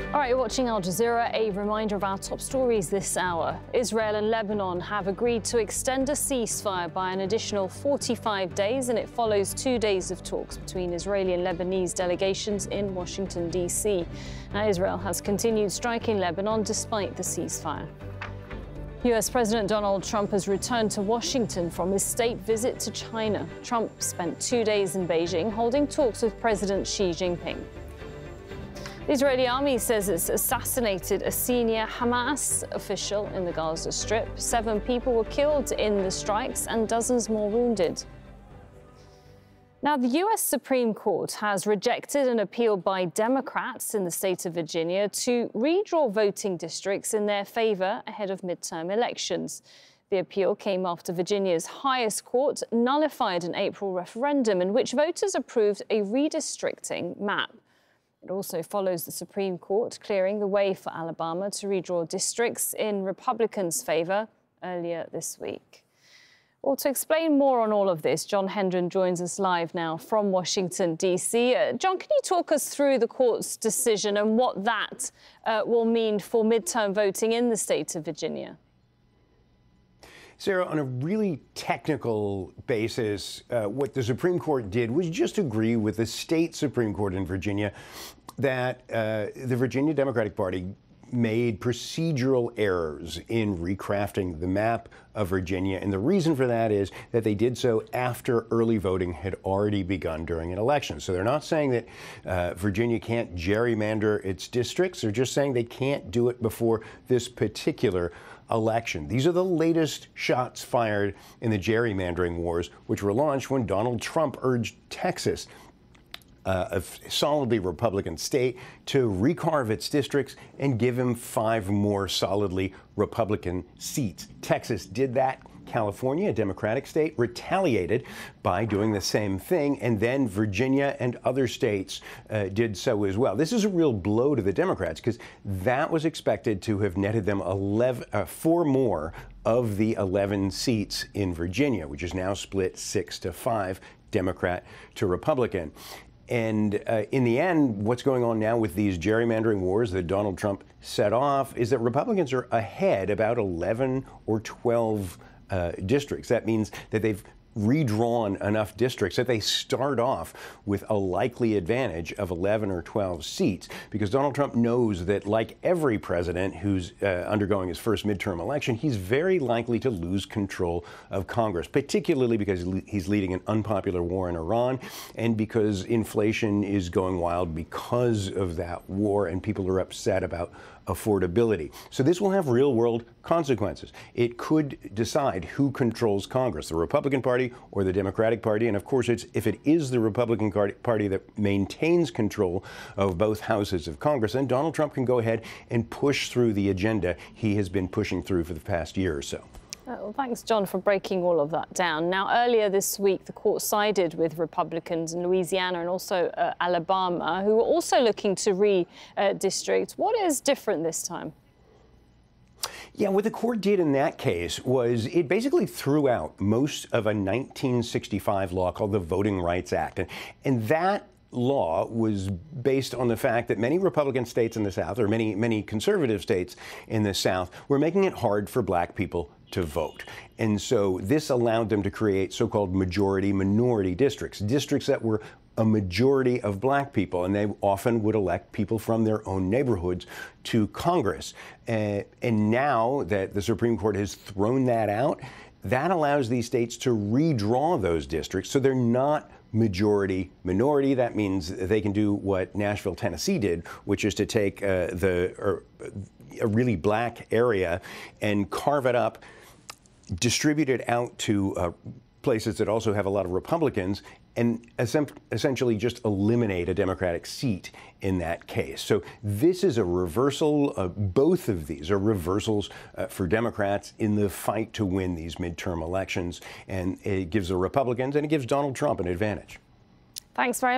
All right, you're watching Al Jazeera. A reminder of our top stories this hour. Israel and Lebanon have agreed to extend a ceasefire by an additional 45 days, and it follows 2 days of talks between Israeli and Lebanese delegations in Washington, D.C. Now, Israel has continued striking Lebanon despite the ceasefire. U.S. President Donald Trump has returned to Washington from his state visit to China. Trump spent 2 days in Beijing holding talks with President Xi Jinping. The Israeli army says it's assassinated a senior Hamas official in the Gaza Strip. 7 people were killed in the strikes and dozens more wounded. Now, the U.S. Supreme Court has rejected an appeal by Democrats in the state of Virginia to redraw voting districts in their favor ahead of midterm elections. The appeal came after Virginia's highest court nullified an April referendum in which voters approved a redistricting map. It also follows the Supreme Court clearing the way for Alabama to redraw districts in Republicans' favor earlier this week. Well, to explain more on all of this, John Hendren joins us live now from Washington, D.C. John, can you talk us through the court's decision and what that will mean for midterm voting in the state of Virginia? Sarah, on a really technical basis, what the Supreme Court did was just agree with the state Supreme Court in Virginia that the Virginia Democratic Party made procedural errors in recrafting the map of Virginia. And the reason for that is that they did so after early voting had already begun during an election. So they're not saying that Virginia can't gerrymander its districts. They're just saying they can't do it before this particular election. These are the latest shots fired in the gerrymandering wars, which were launched when Donald Trump urged Texas, a solidly Republican state, to recarve its districts and give him 5 more solidly Republican seats. Texas did that. California, a Democratic state, retaliated by doing the same thing, and then Virginia and other states did so as well. This is a real blow to the Democrats because that was expected to have netted them 4 more of the 11 seats in Virginia, which is now split 6-5, Democrat to Republican. And in the end, what's going on now with these gerrymandering wars that Donald Trump set off is that Republicans are ahead about 11 or 12 districts. That means that they've redrawn enough districts that they start off with a likely advantage of 11 or 12 seats, because Donald Trump knows that, like every president who's undergoing his first midterm election, he's very likely to lose control of Congress, particularly because he's leading an unpopular war in Iran and because inflation is going wild because of that war and people are upset about affordability. So this will have real-world consequences. It could decide who controls Congress, the Republican Party or the Democratic Party. And of course, if it is the Republican Party that maintains control of both houses of Congress, then Donald Trump can go ahead and push through the agenda he has been pushing through for the past year or so. Well, thanks, John, for breaking all of that down. Now, earlier this week, the court sided with Republicans in Louisiana and also Alabama, who were also looking to redistrict. What is different this time? Yeah, what the court did in that case was it basically threw out most of a 1965 law called the Voting Rights Act. And that law was based on the fact that many Republican states in the South, or many conservative states in the South, were making it hard for black people to vote. And so this allowed them to create so-called majority-minority districts, districts that were a majority of black people, and they often would elect people from their own neighborhoods to Congress. And now that the Supreme Court has thrown that out, that allows these states to redraw those districts so they're not majority minority. That means they can do what Nashville, Tennessee did, which is to take a really black area and carve it up, distribute it out to places that also have a lot of Republicans, and essentially just eliminate a Democratic seat in that case. So this is a reversal. Both of these are reversals for Democrats in the fight to win these midterm elections. And it gives the Republicans and it gives Donald Trump an advantage. Thanks very much.